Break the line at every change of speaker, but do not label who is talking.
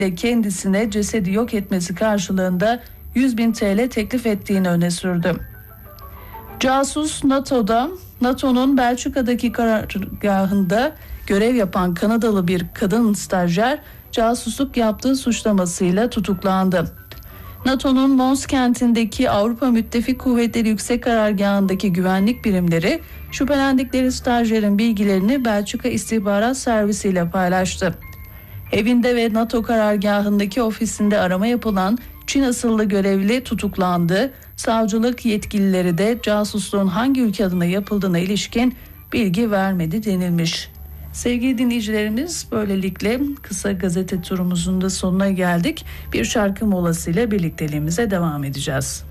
kendisine cesedi yok etmesi karşılığında 100.000 TL teklif ettiğini öne sürdü. Casus NATO'nun Belçika'daki karargahında görev yapan Kanadalı bir kadın stajyer casusluk yaptığı suçlamasıyla tutuklandı. NATO'nun Mons kentindeki Avrupa Müttefik Kuvvetleri Yüksek Karargahı'ndaki güvenlik birimleri şüphelendikleri stajyerin bilgilerini Belçika İstihbarat Servisi ile paylaştı. Evinde ve NATO karargahındaki ofisinde arama yapılan Çin asıllı görevli tutuklandı. Savcılık yetkilileri de casusluğun hangi ülke adına yapıldığına ilişkin bilgi vermedi denilmiş. Sevgili dinleyicilerimiz, böylelikle kısa gazete turumuzun da sonuna geldik. Bir şarkı molasıyla birlikteliğimize devam edeceğiz.